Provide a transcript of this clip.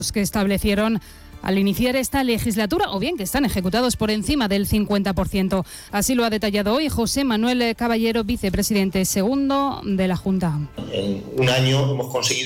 que establecieron al iniciar esta legislatura, o bien que están ejecutados por encima del 50%. Así lo ha detallado hoy José Manuel Caballero, vicepresidente segundo de la Junta. En un año hemos conseguido